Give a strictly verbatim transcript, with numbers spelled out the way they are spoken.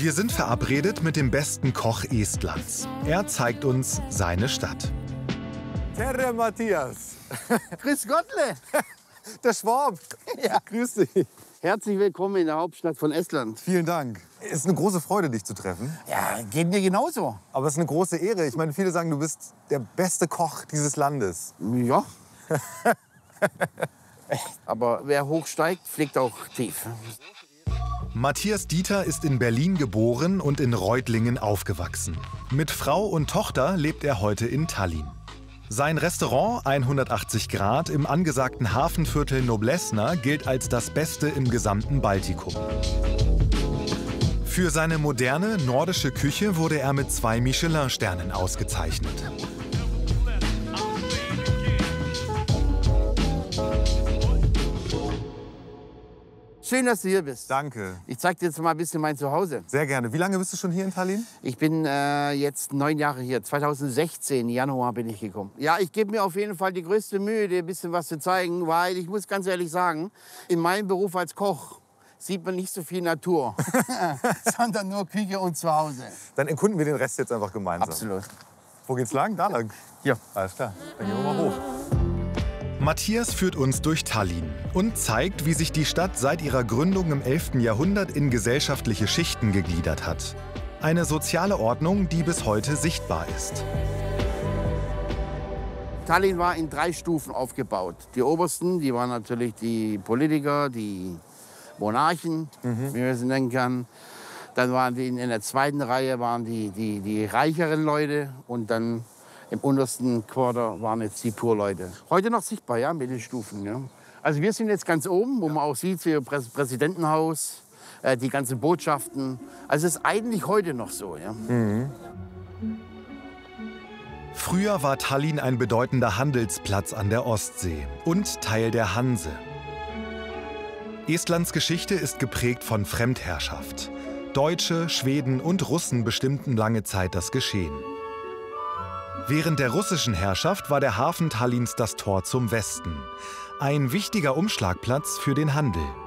Wir sind verabredet mit dem besten Koch Estlands. Er zeigt uns seine Stadt. Terre Matthias. Grüß Gottle. Der Schwab. Ja. Grüß dich. Herzlich willkommen in der Hauptstadt von Estland. Vielen Dank. Es ist eine große Freude, dich zu treffen. Ja, geht mir genauso. Aber es ist eine große Ehre. Ich meine, viele sagen, du bist der beste Koch dieses Landes. Ja. Aber wer hoch steigt, fliegt auch tief. Matthias Dieter ist in Berlin geboren und in Reutlingen aufgewachsen. Mit Frau und Tochter lebt er heute in Tallinn. Sein Restaurant hundertachtzig Grad im angesagten Hafenviertel Noblessner gilt als das Beste im gesamten Baltikum. Für seine moderne nordische Küche wurde er mit zwei Michelin-Sternen ausgezeichnet. Schön, dass du hier bist. Danke. Ich zeig dir jetzt mal ein bisschen mein Zuhause. Sehr gerne. Wie lange bist du schon hier in Tallinn? Ich bin äh, jetzt neun Jahre hier. zweitausendsechzehn, Januar bin ich gekommen. Ja, ich gebe mir auf jeden Fall die größte Mühe, dir ein bisschen was zu zeigen, weil ich muss ganz ehrlich sagen, in meinem Beruf als Koch sieht man nicht so viel Natur, sondern nur Küche und Zuhause. Dann erkunden wir den Rest jetzt einfach gemeinsam. Absolut. Wo geht's lang? Da lang? Ja. Alles klar. Dann gehen wir mal hoch. Matthias führt uns durch Tallinn und zeigt, wie sich die Stadt seit ihrer Gründung im elften Jahrhundert in gesellschaftliche Schichten gegliedert hat. Eine soziale Ordnung, die bis heute sichtbar ist. Tallinn war in drei Stufen aufgebaut. Die obersten, die waren natürlich die Politiker, die Monarchen, mhm. wie man sie nennen kann. Dann waren die in der zweiten Reihe waren die, die, die reicheren Leute und dann im untersten Quarter waren jetzt die Poor-Leute. Heute noch sichtbar, ja, Mittelstufen. Ja. Also wir sind jetzt ganz oben, wo man auch sieht, hier Prä Präsidentenhaus, äh, die ganzen Botschaften. Also es ist eigentlich heute noch so. Ja. Mhm. Früher war Tallinn ein bedeutender Handelsplatz an der Ostsee und Teil der Hanse. Estlands Geschichte ist geprägt von Fremdherrschaft. Deutsche, Schweden und Russen bestimmten lange Zeit das Geschehen. Während der russischen Herrschaft war der Hafen Tallinns das Tor zum Westen. Ein wichtiger Umschlagplatz für den Handel.